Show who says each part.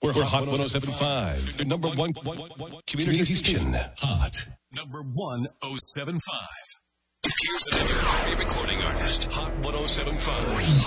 Speaker 1: We're Hot 107.5, the number one community station. Hot number 107.5. Here's another recording artist. Hot 107.5.